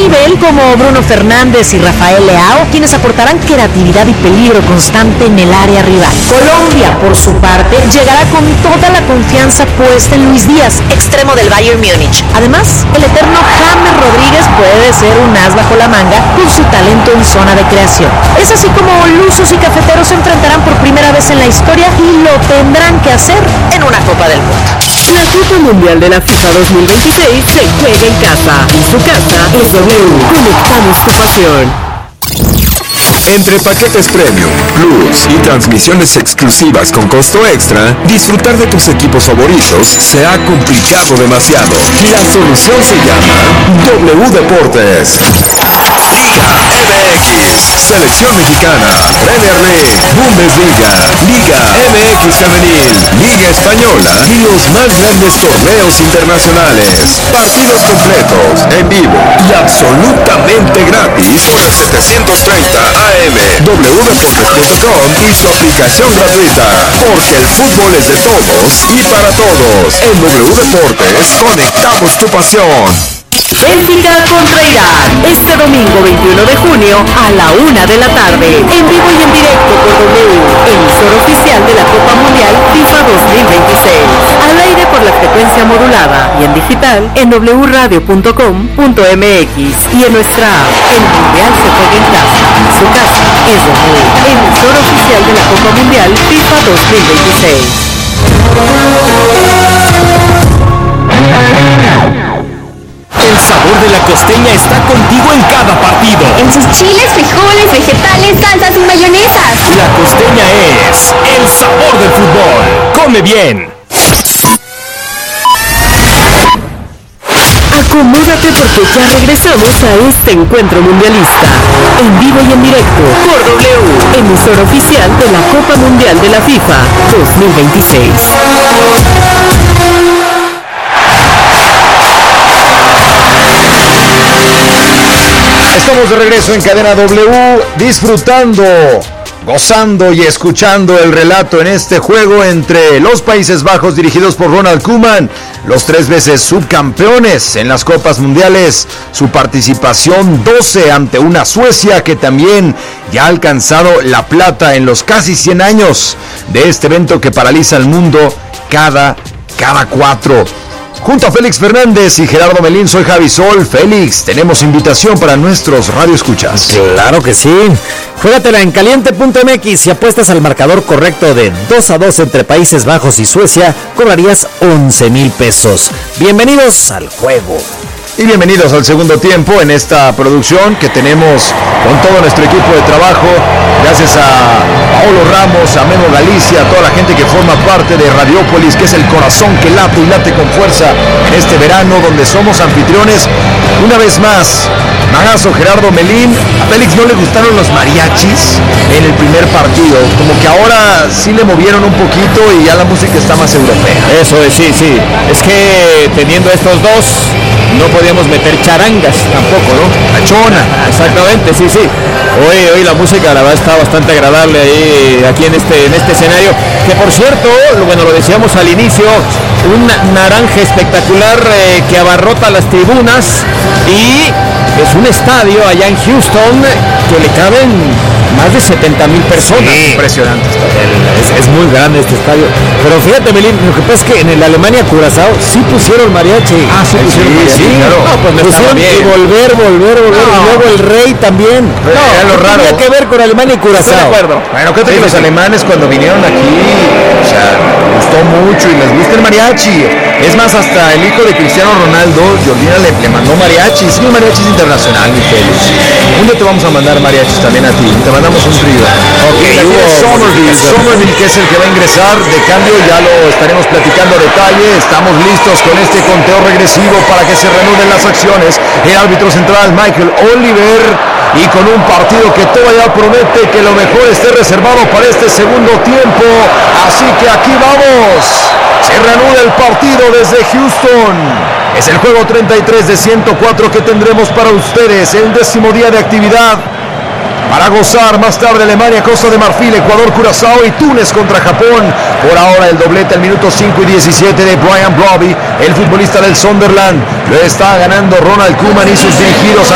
nivel como Bruno Fernández y Rafael Leao, quienes aportarán creatividad y peligro constante en el área rival. Colombia, por su parte, llegará con toda la confianza puesta en Luis Díaz, extremo del Bayern Múnich. Además, el eterno James Rodríguez puede ser un as bajo la manga con su talento en zona de creación. Es así como lusos y cafeteros se enfrentarán por primera vez en la historia y lo tendrán que hacer en una Copa del Mundo. La Copa Mundial de la FIFA 2026 se juega en casa. Y su casa es W. Conectamos tu pasión. Entre paquetes Premium, Plus y transmisiones exclusivas con costo extra, disfrutar de tus equipos favoritos se ha complicado demasiado. La solución se llama W Deportes. Liga MX, Selección Mexicana, Premier League, Bundesliga, Liga MX Femenil, Liga Española y los más grandes torneos internacionales. Partidos completos, en vivo y absolutamente gratis por el 730 AM, wdeportes.com y su aplicación gratuita. Porque el fútbol es de todos y para todos. En W Deportes conectamos tu pasión. Bélgica contra Irán, este domingo 21 de junio a la 1 de la tarde, en vivo y en directo por W, emisor oficial de la Copa Mundial FIFA 2026, al aire por la frecuencia modulada y en digital en wradio.com.mx y en nuestra app. El Mundial se juega en casa, su casa es W, emisor oficial de la Copa Mundial FIFA 2026. El sabor de la costeña está contigo en cada partido. En sus chiles, frijoles, vegetales, salsas y mayonesas. La costeña es el sabor del fútbol. Come bien. Acomódate porque ya regresamos a este encuentro mundialista. En vivo y en directo por W, emisor oficial de la Copa Mundial de la FIFA 2026. Estamos de regreso en Cadena W, disfrutando, gozando y escuchando el relato en este juego entre los Países Bajos dirigidos por Ronald Koeman, los 3 veces subcampeones en las Copas Mundiales, su participación 12 ante una Suecia que también ya ha alcanzado la plata en los casi 100 años de este evento que paraliza al mundo cada 4. Junto a Félix Fernández y Gerardo Melín, soy Javi Sol. Félix, tenemos invitación para nuestros radioescuchas. Claro que sí. Juégatela en caliente.mx y apuestas al marcador correcto de 2-2 entre Países Bajos y Suecia, cobrarías 11,000 pesos. Bienvenidos al juego. Y bienvenidos al segundo tiempo en esta producción que tenemos con todo nuestro equipo de trabajo. Gracias a Paolo Ramos, a Memo Galicia, a toda la gente que forma parte de Radiópolis, que es el corazón que late y late con fuerza en este verano, donde somos anfitriones. Una vez más, Magazo, Gerardo Melín. A Félix no le gustaron los mariachis en el primer partido. Como que ahora sí le movieron un poquito y ya la música está más europea. Eso es, sí. Es que teniendo estos dos, no podíamos meter charangas tampoco, ¿no? La chona. Exactamente, sí. Hoy la música la verdad está bastante agradable ahí, aquí en este escenario, que por cierto, lo decíamos al inicio, un naranja espectacular que abarrota las tribunas y es un estadio allá en Houston que le caben más de 70,000 personas. Sí, impresionante. Es muy grande este estadio. Pero fíjate, Melín, lo que pasa es que en el Alemania-Curazao sí pusieron mariachi. Sí, claro. No, pues me pusieron bien. Y volver. No. Y luego el rey también. Era lo raro. Tenía que ver con Alemania y Curazao. Estoy de acuerdo. Bueno, creo que los alemanes cuando vinieron aquí, o sea, les gustó mucho y les gusta el mariachi. Es más, hasta el hijo de Cristiano Ronaldo, Jordina, le mandó mariachis. Sí, un mariachis internacional, mi Félix. Un día te vamos a mandar mariachis también a ti. Te mandamos un trío. Ok, Somerville, que es el que va a ingresar. De cambio, ya lo estaremos platicando a detalle. Estamos listos con este conteo regresivo para que se reanuden las acciones. El árbitro central, Michael Oliver. Y con un partido que todavía promete que lo mejor esté reservado para este segundo tiempo. Así que aquí vamos. Se reanuda el partido desde Houston. Es el juego 33 de 104 que tendremos para ustedes. El 10º día de actividad. Para gozar más tarde Alemania, Costa de Marfil, Ecuador, Curazao y Túnez contra Japón. Por ahora el doblete al minuto 5 y 17 de Brian Brobby, el futbolista del Sunderland. Lo está ganando Ronald Koeman y sus dirigidos.